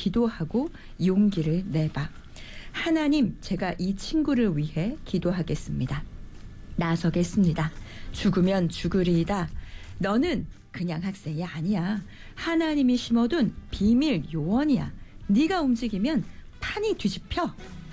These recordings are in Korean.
기도하고 용기를 내봐. 하나님, 제가 이 친구를 위해 기도하겠습니다. 나서겠습니다. 죽으면 죽으리이다. 너는 그냥 학생이 아니야. 하나님이 심어둔 비밀 요원이야. 네가 움직이면 판이 뒤집혀.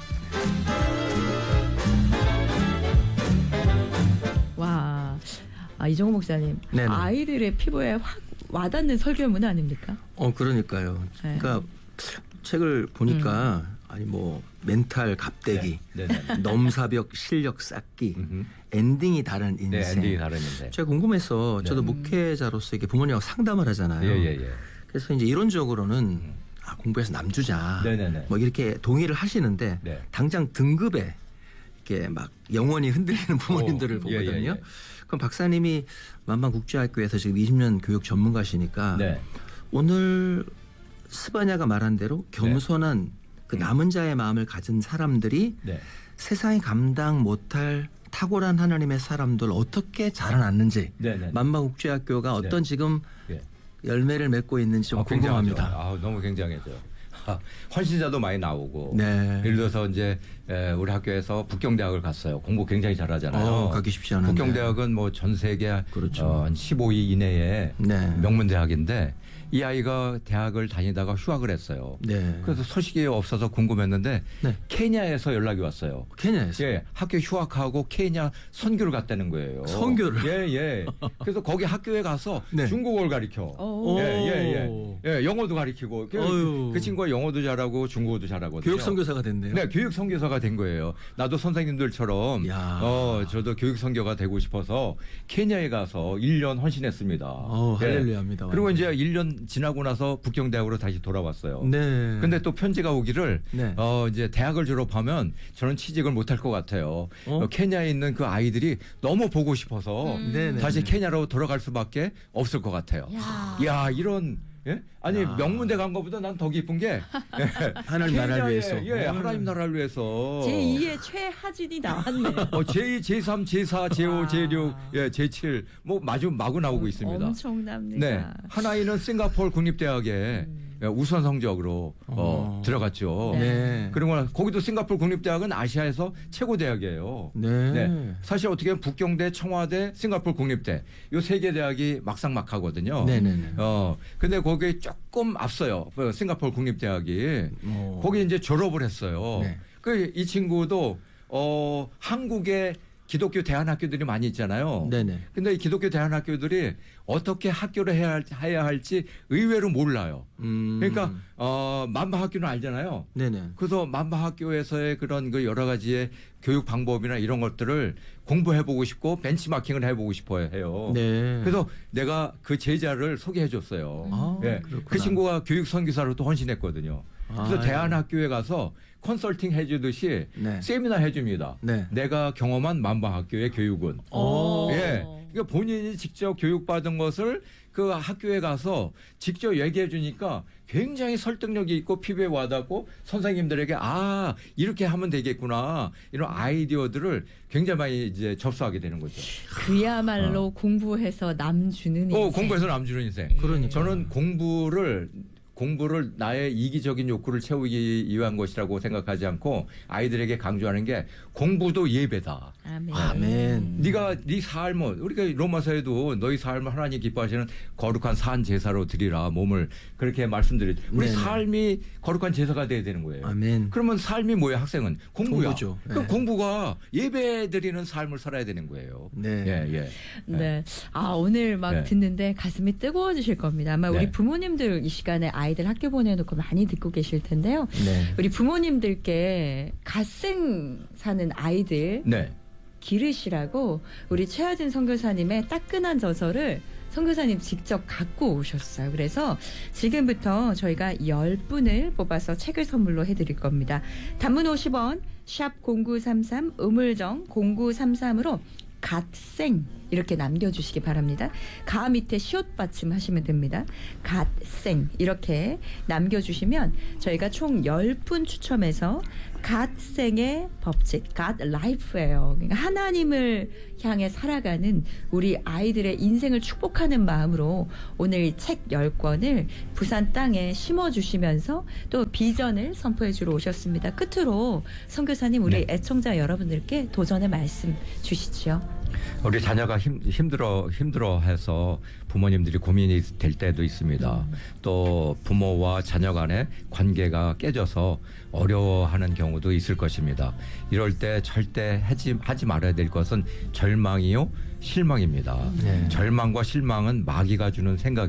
와, 이정호 목사님, 네네. 아이들의 피부에 확 와닿는 설교문 아닙니까? 그러니까요. 네. 그러니까 책을 보니까 아니 뭐 멘탈 갑대기, 네. 넘사벽 실력 쌓기, 엔딩이 다른 인생. 네, 엔딩이 다른 인생. 제가 궁금해서 저도 목회자로서 이렇게 부모님하고 상담을 하잖아요. 예. 그래서 이제 이론적으로는 공부해서 남주자, 네네네. 뭐 이렇게 동의를 하시는데 네. 당장 등급에 이렇게 막 영원히 흔들리는 부모님들을 보거든요. 예. 그럼 박사님이 만방국제학교에서 지금 20년 교육 전문가시니까 네. 오늘 스바냐가 말한 대로 겸손한 그 남은 자의 마음을 가진 사람들이 세상이 감당 못할 탁월한 하나님의 사람들 어떻게 자라났는지 만방국제학교가 어떤 지금 열매를 맺고 있는지 좀 궁금합니다. 너무 굉장해져요. 헌신자도 많이 나오고 예를 들어서 이제 우리 학교에서 북경대학을 갔어요. 공부 굉장히 잘하잖아요. 가기 쉽지 않은데. 북경대학은 뭐 전 세계 그렇죠. 한 15위 이내에 명문대학인데 이 아이가 대학을 다니다가 휴학을 했어요. 그래서 소식이 없어서 궁금했는데 케냐에서 연락이 왔어요. 케냐에서? 예, 학교 휴학하고 케냐 선교를 갔다는 거예요. 선교를? 예. 그래서 거기 학교에 가서 중국어를 가르쳐. 예, 영어도 가르치고 그 친구가 영어도 잘하고 중국어도 잘하거든요. 교육 선교사가 됐네요. 네, 교육 선교사가 된 거예요. 나도 선생님들처럼 저도 교육 선교가 되고 싶어서 케냐에 가서 1년 헌신했습니다. 할렐루야입니다. 그리고 이제 1년 지나고 나서 북경대학으로 다시 돌아왔어요. 근데 또 편지가 오기를 이제 대학을 졸업하면 저는 취직을 못할 것 같아요. 케냐에 있는 그 아이들이 너무 보고 싶어서 다시 케냐로 돌아갈 수밖에 없을 것 같아요. 야, 이런 아니 명문대 간 것보다 난 더 기쁜 게 하나님 나라를 위해서. 하나님 나라를 위해서. 제2의 최하진이 나왔네. 제2, 제3, 제4, 제5, 제6, 제7 뭐 마구 나오고 있습니다. 엄청납니다. 한 아이는 싱가포르 국립대학에 우선 성적으로 들어갔죠. 그리고 거기도 싱가포르 국립대학은 아시아에서 최고 대학이에요. 사실 어떻게 보면 북경대, 청와대, 싱가포르 국립대 이 세 개 대학이 막상막하거든요. 근데 거기에 조금 앞서요. 싱가포르 국립대학이. 거기 이제 졸업을 했어요. 이 친구도 한국의 기독교 대안학교들이 많이 있잖아요. 근데 이 기독교 대안학교들이 어떻게 학교를 해야 할지 의외로 몰라요. 그러니까 만바학교는 알잖아요. 그래서 만바학교에서의 그런 그 여러 가지의 교육 방법이나 이런 것들을 공부해보고 싶고 벤치마킹을 해보고 싶어 해요. 그래서 내가 그 제자를 소개해줬어요. 그 친구가 교육 선교사로 또 헌신했거든요. 그래서 대안학교에 가서 컨설팅 해주듯이 세미나 해줍니다. 내가 경험한 만바학교의 교육은. 그러니까 본인이 직접 교육받은 것을 그 학교에 가서 직접 얘기해 주니까 굉장히 설득력이 있고 피부에 와닿고 선생님들에게 이렇게 하면 되겠구나 이런 아이디어들을 굉장히 많이 이제 접수하게 되는 거죠. 그야말로 공부해서 남 주는 인생. 공부해서 남 주는 인생. 그러니까 저는 공부를 나의 이기적인 욕구를 채우기 위한 것이라고 생각하지 않고 아이들에게 강조하는 게 공부도 예배다. 아멘. 네가 네 삶을 우리가 로마서에도 너희 삶을 하나님 기뻐하시는 거룩한 산 제사로 드리라 몸을 그렇게 말씀드리죠. 우리 삶이 거룩한 제사가 돼야 되는 거예요. 아멘. 그러면 삶이 뭐예요? 학생은 공부야. 공부죠. 그럼 공부가 예배 드리는 삶을 살아야 되는 거예요. 오늘 막 듣는데 가슴이 뜨거워지실 겁니다. 아마 우리 부모님들 이 시간에 아이들 학교 보내놓고 많이 듣고 계실 텐데요. 우리 부모님들께 갓생 사는 아이들 기르시라고 우리 최하진 선교사님의 따끈한 저서를 선교사님 직접 갖고 오셨어요. 그래서 지금부터 저희가 10분을 뽑아서 책을 선물로 해드릴 겁니다. 단문 50원, 샵 0933, 우물정 0933으로 갓생 이렇게 남겨주시기 바랍니다. 가 밑에 시옷 받침하시면 됩니다. 갓생 이렇게 남겨주시면 저희가 총 10분 추첨해서 갓생의 법칙, 갓 라이프예요. 그러니까 하나님을 향해 살아가는 우리 아이들의 인생을 축복하는 마음으로 오늘 책 10권을 부산 땅에 심어주시면서 또 비전을 선포해 주러 오셨습니다. 끝으로 선교사님 우리 애청자 여러분들께 도전의 말씀 주시죠. 우리 자녀가 힘들어해서 부모님들이 고민이 될 때도 있습니다. 또 부모와 자녀 간의 관계가 깨져서 어려워하는 경우도 있을 것입니다. 이럴 때 절대 하지 말아야 될 것은 절망이요 실망입니다. 절망과 실망은 마귀가 주는 생각